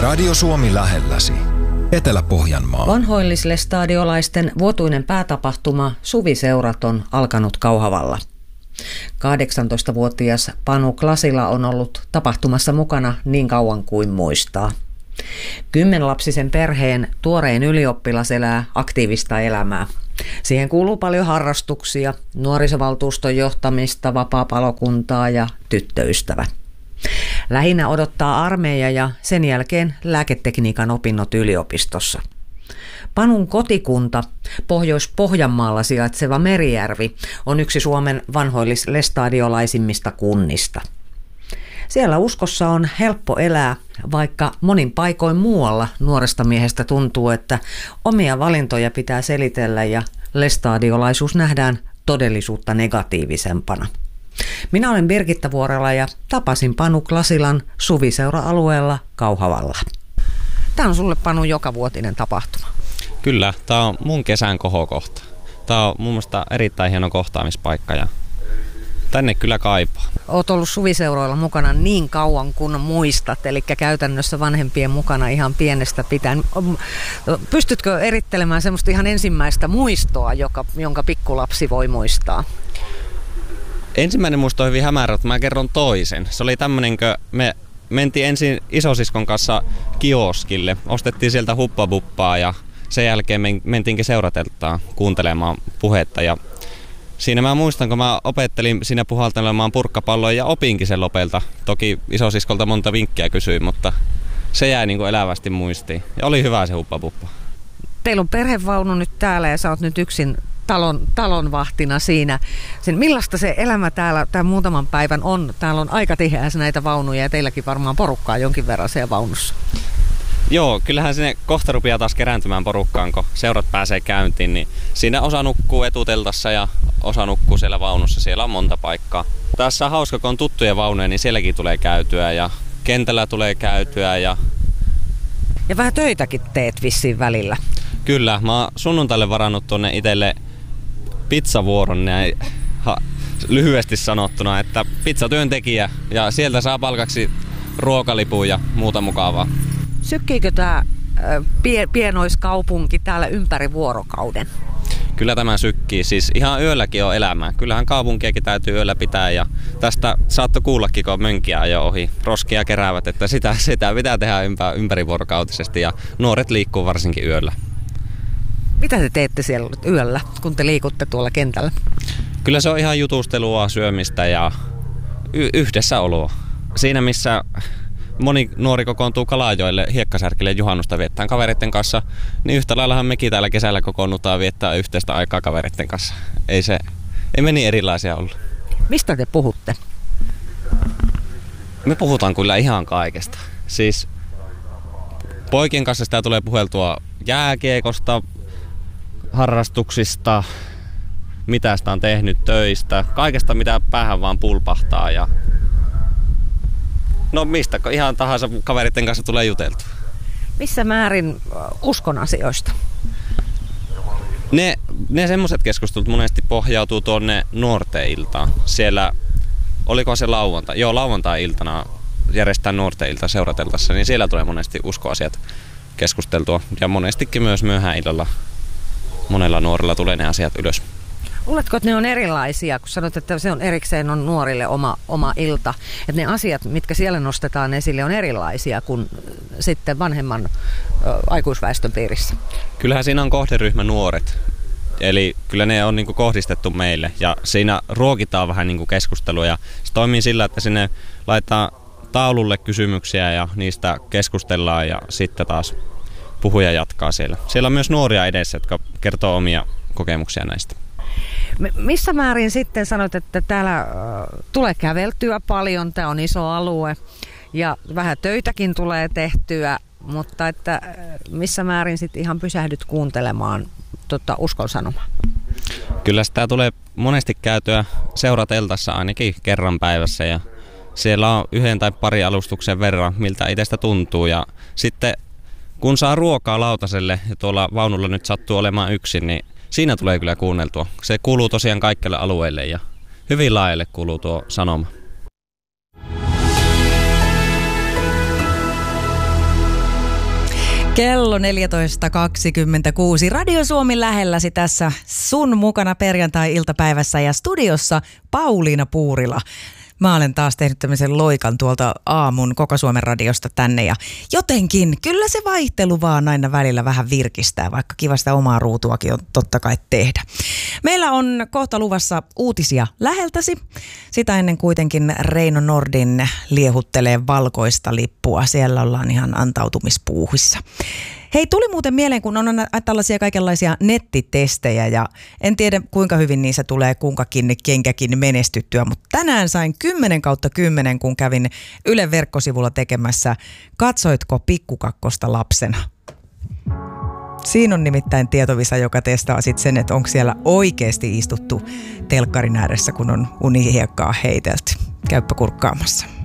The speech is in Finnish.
Radio Suomi lähelläsi. Etelä-Pohjanmaa. Vanhoillislestadiolaisten vuotuinen päätapahtuma Suviseurat on alkanut Kauhavalla. 18-vuotias Panu Klasila on ollut tapahtumassa mukana niin kauan kuin muistaa. 10-lapsisen perheen tuorein ylioppilas elää aktiivista elämää. Siihen kuuluu paljon harrastuksia, nuorisovaltuuston johtamista, vapaapalokuntaa ja tyttöystävä. Lähinnä odottaa armeija ja sen jälkeen lääketekniikan opinnot yliopistossa. Panun kotikunta, Pohjois-Pohjanmaalla sijaitseva Merijärvi, on yksi Suomen vanhoillislestadiolaisimmista kunnista. Siellä uskossa on helppo elää, vaikka monin paikoin muualla nuoresta miehestä tuntuu, että omia valintoja pitää selitellä ja lestadiolaisuus nähdään todellisuutta negatiivisempana. Minä olen Birgitta Vuorela ja tapasin Panu Klasilan Suviseura-alueella Kauhavalla. Tämä on sulle, Panu, jokavuotinen tapahtuma. Kyllä, tämä on mun kesän kohokohta. Tämä on mun mielestä erittäin hieno kohtaamispaikka ja tänne kyllä kaipaa. Olet ollut Suviseuroilla mukana niin kauan kuin muistat, eli käytännössä vanhempien mukana ihan pienestä pitäen. Pystytkö erittelemään semmoista ihan ensimmäistä muistoa, jonka pikkulapsi voi muistaa? Ensimmäinen muisto on hyvin hämärä, että mä kerron toisen. Se oli tämmöinen, kun me mentiin ensin isosiskon kanssa kioskille, ostettiin sieltä huppabuppaa ja sen jälkeen mentiinkin seurateltaan kuuntelemaan puhetta. Ja siinä mä muistan, kun mä opettelin siinä puhaltelemaan purkkapalloa ja opinkin sen lopelta. Toki isosiskolta monta vinkkiä kysyin, mutta se jäi niin kuin elävästi muistiin. Ja oli hyvä se huppabuppa. Teillä on perhevaunu nyt täällä ja sä oot nyt yksin talonvahtina siinä. Millaista se elämä täällä tämän muutaman päivän on? Täällä on aika tiheässä näitä vaunuja ja teilläkin varmaan porukkaa jonkin verran siellä vaunussa. Joo, kyllähän sinne kohta rupeaa taas kerääntymään porukkaan, kun seurat pääsee käyntiin. Niin siinä osa nukkuu etuteltassa ja osa nukkuu siellä vaunussa. Siellä on monta paikkaa. Tässä on hauska, kun on tuttuja vaunuja, niin sielläkin tulee käytyä ja kentällä tulee käytyä. Ja vähän töitäkin teet vissiin välillä. Kyllä, mä oon sunnuntaille varannut tuonne itselle pizzavuoron näin lyhyesti sanottuna, että pizzatyöntekijä ja sieltä saa palkaksi ruokalipun ja muuta mukavaa. Sykkiikö tämä pienoiskaupunki täällä ympäri vuorokauden? Kyllä tämä sykkii, siis ihan yölläkin on elämää. Kyllähän kaupunkiakin täytyy yöllä pitää ja tästä saattoi kuullakin, kun mönkiä ajo ohi, roskia keräävät, että sitä pitää tehdä ympärivuorokautisesti ja nuoret liikkuu varsinkin yöllä. Mitä te teette siellä yöllä, kun te liikutte tuolla kentällä? Kyllä se on ihan jutustelua, syömistä ja yhdessäoloa. Siinä missä moni nuori kokoontuu Kalajoelle hiekkasärkille juhannusta viettään kavereiden kanssa, niin yhtä laillahan mekin täällä kesällä kokoonnutaan viettää yhteistä aikaa kavereiden kanssa. Ei me niin erilaisia olla. Mistä te puhutte? Me puhutaan kyllä ihan kaikesta. Siis poikien kanssa sitä tulee puheltua jääkiekosta, harrastuksista, mitä sitä on tehnyt, töistä, kaikesta mitä päähän vaan pulpahtaa ja no mistä ihan tahansa kaveritten kanssa tulee juteltua. Missä määrin uskon asioista? Ne semmoiset keskustelut monesti pohjautuu tuonne nuorten iltaan. Siellä, oliko se lauantai? Joo, lauantai-iltana järjestetään nuorten ilta seurateltassa, niin siellä tulee monesti uskoasiat keskusteltua ja monestikin myös myöhään illalla monella nuorella tulee ne asiat ylös. Luuletko, että ne on erilaisia, kun sanot, että se on erikseen on nuorille oma ilta, että ne asiat, mitkä siellä nostetaan esille, on erilaisia kuin sitten vanhemman aikuisväestön piirissä? Kyllähän siinä on kohderyhmä nuoret, eli kyllä ne on niinku kohdistettu meille ja siinä ruokitaan vähän niinku keskustelua ja se toimii sillä, että sinne laitetaan taululle kysymyksiä ja niistä keskustellaan ja sitten taas puhuja jatkaa siellä. Siellä on myös nuoria edessä, jotka kertoo omia kokemuksia näistä. Missä määrin sitten sanoit, että täällä tulee käveltyä paljon, tämä on iso alue ja vähän töitäkin tulee tehtyä, mutta että missä määrin sitten ihan pysähdyt kuuntelemaan uskon sanomaa? Kyllä sitä tulee monesti käytyä seurateltassa ainakin kerran päivässä ja siellä on yhden tai pari alustuksen verran, miltä itsestä tuntuu ja sitten kun saa ruokaa lautaselle ja tuolla vaunulla nyt sattuu olemaan yksin, niin siinä tulee kyllä kuunneltua. Se kuuluu tosiaan kaikille alueille ja hyvin laajalle kuuluu tuo sanoma. Kello 14.26. Radio Suomi lähelläsi tässä sun mukana perjantai-iltapäivässä ja studiossa Pauliina Puurila. Mä olen taas tehnyt tämmöisen loikan tuolta aamun Koko Suomen radiosta tänne ja jotenkin kyllä se vaihtelu vaan aina välillä vähän virkistää, vaikka kiva sitä omaa ruutuakin on totta kai tehdä. Meillä on kohta luvassa uutisia läheltäsi. Sitä ennen kuitenkin Reino Nordin liehuttelee valkoista lippua. Siellä ollaan ihan antautumispuuhissa. Hei, tuli muuten mieleen, kun on tällaisia kaikenlaisia nettitestejä ja en tiedä kuinka hyvin niissä tulee kenkäkin menestyttyä, mutta tänään sain 10/10, kun kävin Ylen verkkosivulla tekemässä Katsoitko Pikkukakkosta lapsena? Siinä on nimittäin tietovisa, joka testaa sitten sen, että onko siellä oikeasti istuttu telkkarin ääressä, kun on unihiekkaa heitelty. Käyppä kurkkaamassa.